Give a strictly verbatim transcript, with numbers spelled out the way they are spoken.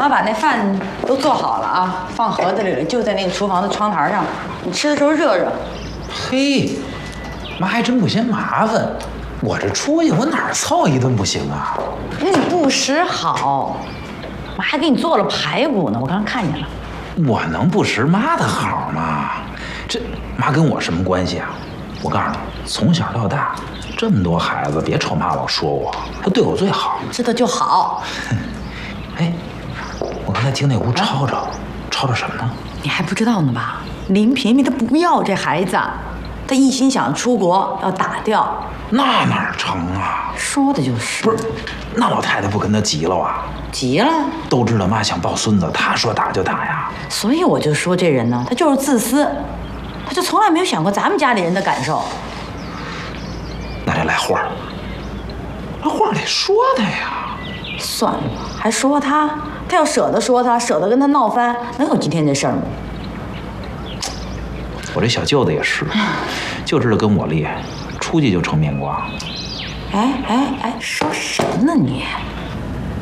妈把那饭都做好了啊，放盒子里了，就在那个厨房的窗台上。你吃的时候热热。 嘿，妈还真不嫌麻烦。我这出去，我哪儿凑一顿不行啊？ 那你不识好，妈还给你做了排骨呢，我刚看见了。 我能不识妈的好吗？这妈跟我什么关系啊？我告诉你，从小到大，这么多孩子，别瞅妈老说我，她对我最好。 知道就好。 哎，我刚才听那屋吵吵，吵吵什么呢？ 你还不知道呢吧？林萍萍她不要这孩子，她一心想出国要打掉。 那哪成啊？ 说的就是。 不是，那老太太不跟她急了啊？ 急了？ 都知道妈想抱孙子，她说打就打呀。 所以我就说这人呢，他就是自私，他就从来没有想过咱们家里人的感受。 那这来话，这话得说他呀。 算了，还说他，他要舍得说他，舍得跟他闹翻，能有今天这事儿吗？ 我这小舅子也是，就知道跟我厉害，出去就成面瓜。 哎哎哎，说什么呢你？